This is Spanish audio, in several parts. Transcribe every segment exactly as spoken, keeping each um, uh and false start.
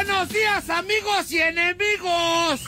Buenos días, amigos y enemigos.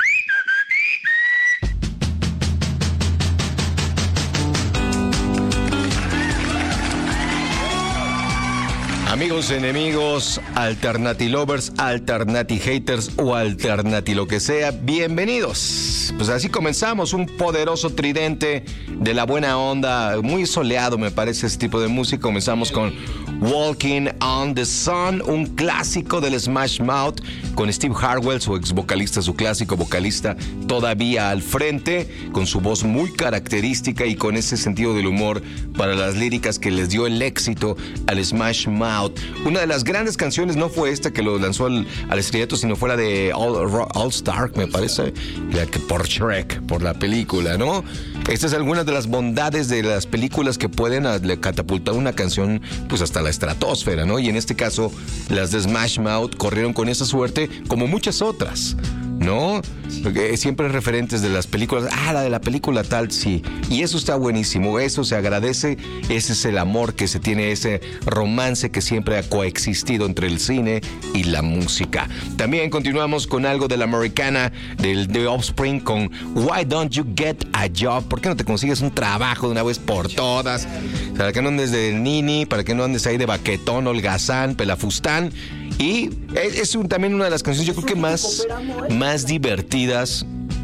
Amigos, enemigos, alternati lovers, alternati haters o alternati lo que sea, bienvenidos. Pues así comenzamos, un poderoso tridente de la buena onda, muy soleado me parece este tipo de música. Comenzamos con Walking on the Sun, un clásico del Smash Mouth, con Steve Harwell, su ex vocalista, su clásico vocalista, todavía al frente, con su voz muy característica y con ese sentido del humor para las líricas que les dio el éxito al Smash Mouth. Una de las grandes canciones no fue esta que lo lanzó al, al estrellato, sino fuera de All, All Star, me parece, la que por Shrek, por la película, ¿no? Estas son algunas de las bondades de las películas que pueden catapultar una canción pues hasta la estratosfera, ¿no? Y en este caso, las de Smash Mouth corrieron con esa suerte como muchas otras, ¿no? Porque siempre referentes de las películas, ah, la de la película tal, sí, y eso está buenísimo, eso se agradece, ese es el amor que se tiene, ese romance que siempre ha coexistido entre el cine y la música. También continuamos con algo de la americana, del The Offspring, con Why Don't You Get a Job? ¿Por qué no te consigues un trabajo de una vez por todas? Para que no andes de nini, para que no andes ahí de baquetón, holgazán, pelafustán. Y es un, también una de las canciones, yo creo que más, más divertidas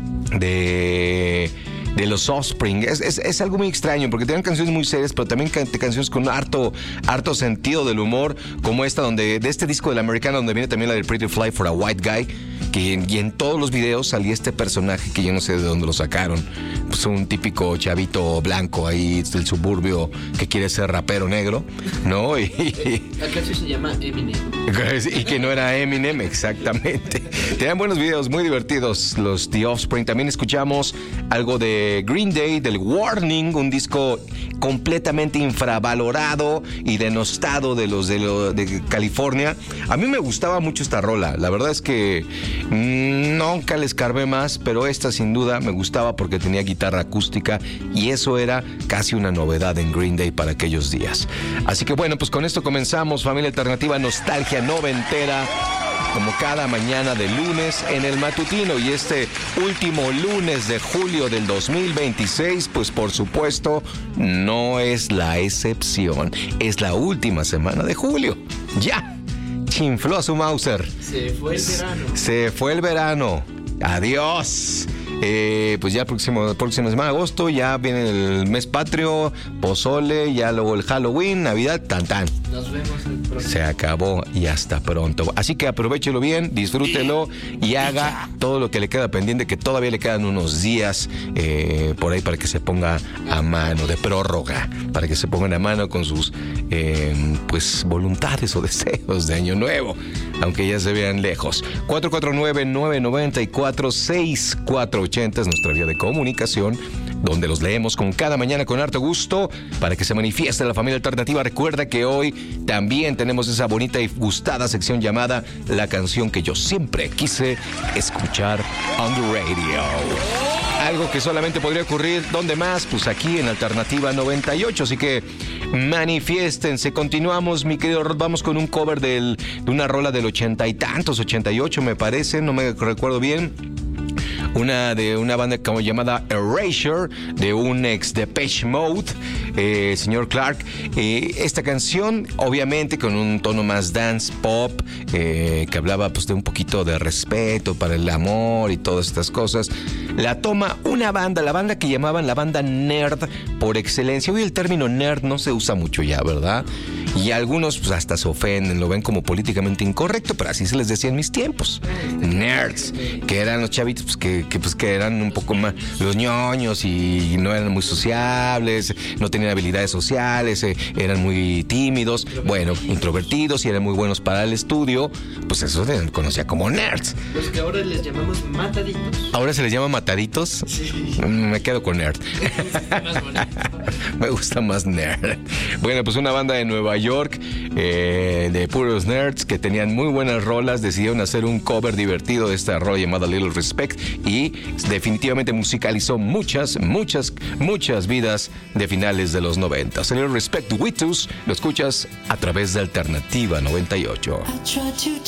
de, de los Offspring. Es, es, es algo muy extraño porque tienen canciones muy serias, pero también can, canciones con harto, harto sentido del humor, como esta donde de este disco del americano, donde viene también la de Pretty Fly for a White Guy. Que, y en todos los videos salía este personaje que yo no sé de dónde lo sacaron. Pues un típico chavito blanco ahí del suburbio que quiere ser rapero negro, ¿no? Y, ¿Acaso se llama Eminem? Y que no era Eminem, exactamente. Tenían buenos videos, muy divertidos los The Offspring. También escuchamos algo de Green Day, del Warning, un disco completamente infravalorado y denostado de los de, lo, de California. A mí me gustaba mucho esta rola. La verdad es que nunca le escarbé más, pero esta sin duda me gustaba porque tenía guitarra acústica y eso era casi una novedad en Green Day para aquellos días. Así que bueno, pues con esto comenzamos, familia alternativa, nostalgia noventera, como cada mañana de lunes en el matutino. Y este último lunes de julio del dos mil veintiséis, pues por supuesto no es la excepción, es la última semana de julio. ¡Ya! Chinfló a su Mauser. Se fue el verano. Se fue el verano. Adiós. Eh, pues ya próximo, próxima semana de agosto, ya viene el mes patrio, pozole, ya luego el Halloween, Navidad, tan tan. Nos vemos el próximo. Se acabó y hasta pronto. Así que aprovéchelo bien, disfrútelo y haga todo lo que le queda pendiente, que todavía le quedan unos días eh, por ahí para que se ponga a mano, de prórroga, para que se pongan a mano con sus eh, pues voluntades o deseos de año nuevo, aunque ya se vean lejos. cuatro cuatro nueve, nueve nueve cuatro, seis cuatro ocho cero es nuestra vía de comunicación, donde los leemos con cada mañana con harto gusto para que se manifieste la familia alternativa. Recuerda que hoy también tenemos esa bonita y gustada sección llamada La canción que yo siempre quise escuchar on the radio. Algo que solamente podría ocurrir, ¿dónde más? Pues aquí en Alternativa noventa y ocho, así que manifiéstense. Continuamos, mi querido Rod, vamos con un cover del, de una rola del ochenta y tantos, ochenta y ocho me parece, no me recuerdo bien. Una de una banda como llamada Erasure, de un ex Depeche Mode, eh, señor Clark. Eh, esta canción, obviamente, con un tono más dance pop, eh, que hablaba pues de un poquito de respeto para el amor y todas estas cosas. La toma una banda, la banda que llamaban la banda nerd por excelencia. Hoy el término nerd no se usa mucho ya, ¿verdad? Y algunos pues hasta se ofenden, lo ven como políticamente incorrecto, pero así se les decía en mis tiempos. Nerds, que eran los chavitos pues, que, que, pues, que eran un poco más los ñoños y no eran muy sociables, no tenían habilidades sociales, eh, eran muy tímidos, bueno, introvertidos y eran muy buenos para el estudio, pues eso se conocía como nerds. Los que ahora les llamamos mataditos. ¿Ahora se les llama mataditos? Sí. Me quedo con nerd. Más bonito. Me gusta más nerd. Bueno, pues una banda de Nueva York, eh, de puros nerds que tenían muy buenas rolas, decidieron hacer un cover divertido de esta rola llamada Little Respect y definitivamente musicalizó muchas, muchas, muchas vidas de finales de los noventa. Little Respect, Witus, lo escuchas a través de Alternativa noventa y ocho.